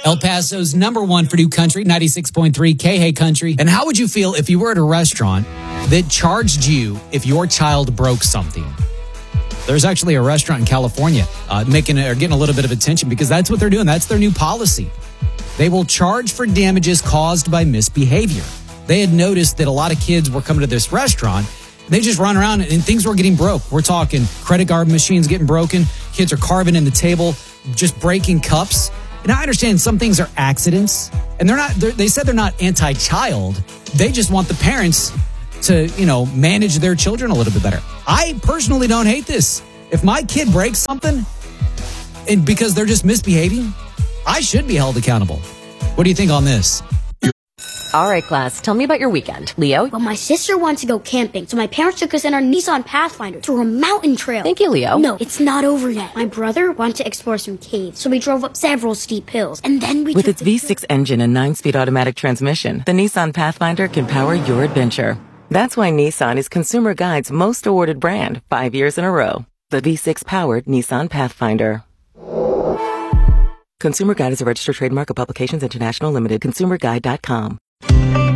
El Paso's #1 for new country, 96.3 K-Hey Country. And how would you feel if you were at a restaurant that charged you if your child broke something? There's actually a restaurant in California getting a little bit of attention because that's what they're doing. That's their new policy. They will charge for damages caused by misbehavior. They had noticed that a lot of kids were coming to this restaurant. They just run around and things were getting broke. We're talking credit card machines getting broken. Kids are carving in the table, just breaking cups. And I understand some things are accidents, and they said they're not anti-child. They just want the parents to, manage their children a little bit better. I personally don't hate this. If my kid breaks something and because they're just misbehaving, I should be held accountable. What do you think on this? All right, class, tell me about your weekend. Leo? Well, my sister wanted to go camping, so my parents took us in our Nissan Pathfinder to a mountain trail. Thank you, Leo. No, it's not over yet. My brother wanted to explore some caves, so we drove up several steep hills, and then we With its V6 engine and 9-speed automatic transmission, the Nissan Pathfinder can power your adventure. That's why Nissan is Consumer Guide's most awarded brand 5 years in a row. The V6-powered Nissan Pathfinder. Consumer Guide is a registered trademark of Publications International Limited. ConsumerGuide.com.